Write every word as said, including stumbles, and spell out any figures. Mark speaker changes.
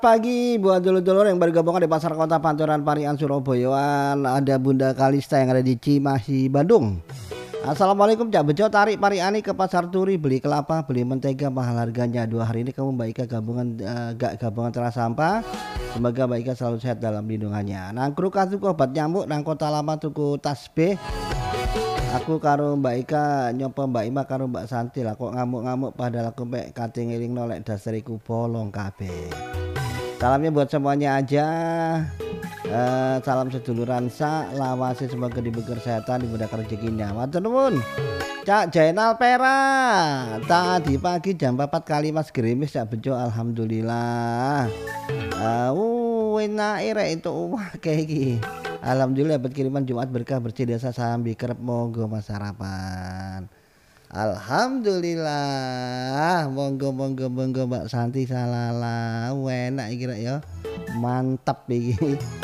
Speaker 1: Pagi buat dulur-dulur yang bergabung di Pasar Kota Pancoran Pariaman Surabayaan. Ada Bunda Kalista yang ada di Cimahi, Bandung. Assalamualaikum Cak Bejo, tarik Pariani ke Pasar Turi, beli kelapa, beli mentega, mahal harganya. Dua hari ini kamu Mbak Ika gabungan uh, gak gabungan teras sampah. Semoga Mbak Ika selalu sehat dalam lindungannya. Nangkruk tuku obat nyamuk nang kota lama tuku tasbih. Aku karo Mbak Ika nyopo Mbak Ima karo Mbak Santi lah kok ngamuk-ngamuk padahal aku mek kate ngiling nolek dasariku bolong kabeh. Salamnya buat semuanya aja. Uh, salam seduluran sa lawase semoga diberi kesehatan dimudahkan rezekinya. Matur nuwun. Cak Jainal Pera. Tadi pagi jam empat kali Mas gerimis Cak Bejo alhamdulillah. Uh, enak rek itu wah kayak iki. Alhamdulillah dapat kiriman Jumat berkah bersih desa sambi kerep monggo Mas sarapan. Alhamdulillah, monggo monggo monggo Mbak Santi salala, enak iki rek ya. Mantap iki.